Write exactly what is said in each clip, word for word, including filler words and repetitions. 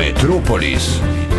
Metropolis.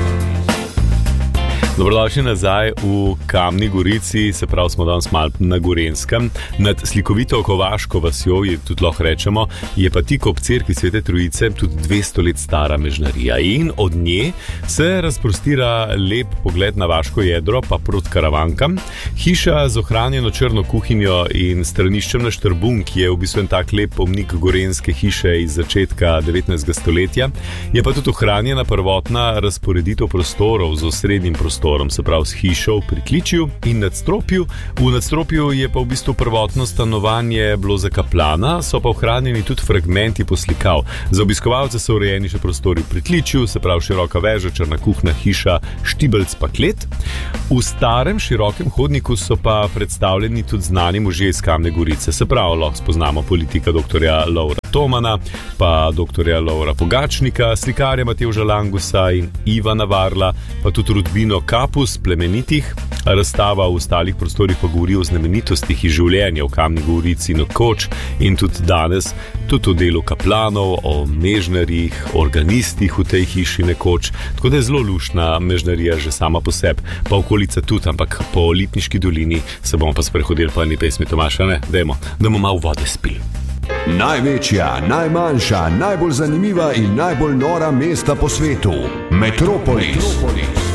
Dobrodošli nazaj v Kamni Gorici, se pravi smo danes malo na Gorenjskem. Nad slikovito Kovaško vasjo, je tudi lahko rečemo, je pa tik ob cerkvi Svete Trojice tudi dvesto let stara mežnarija. In od nje se razprostira lep pogled na vaško jedro, pa proti Karavankam. Hiša z ohranjeno črno kuhinjo in straniščem na Štrbun, ki je v bistvu en tak lep pomnik gorenjske hiše iz začetka devetnajstega stoletja, je pa tudi ohranjena prvotna razporeditev prostorov z osrednjim prostorom, se pravi s hišo v pritličju in nadstropju. V nadstropju je pa v bistvu prvotno stanovanje bilo za kaplana, so pa ohranjeni tudi fragmenti poslikav. Za obiskovalce so urejeni še prostori v pritličju, se pravi široka veža, črna kuhna hiša, štibelc pa klet. V starem širokem hodniku so pa predstavljeni tudi znani možje iz Kamne Gorice, se pravi lahko spoznamo politika doktorja Lovra Tomana, pa doktorja Lovra Pogačnika, slikarja Matevža Langusa in Ivana Varla, pa tudi rodbino Kapus, plemenitih. Razstava v ostalih prostorih pa govori o znamenitostih iz življenja v Kamni Gorici nekoč in tudi danes, tudi o delu kaplanov, o mežnarjih, organistih v tej hiši nekoč. Tako da je zelo luštna mežnarija že sama po sebi, pa okolica tudi, ampak po Lipniški dolini se bomo pa sprehodili po eni pesmi. Tomaša, ne? Dajmo, da bomo malo vode spili. Največja, najmanjša, najbolj zanimiva in najbolj nora mesta po svetu. Metropolis. Metropolis.